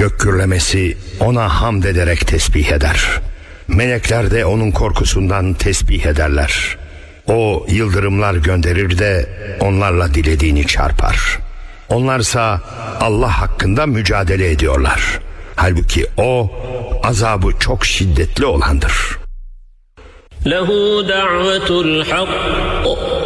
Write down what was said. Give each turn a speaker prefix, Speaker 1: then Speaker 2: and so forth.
Speaker 1: Gök gürlemesi ona hamd ederek tesbih eder. Melekler de onun korkusundan tesbih ederler. O yıldırımlar gönderir de onlarla dilediğini çarpar. Onlarsa Allah hakkında mücadele ediyorlar. Halbuki o azabı çok şiddetli olandır.
Speaker 2: Lehu da'vetul hak.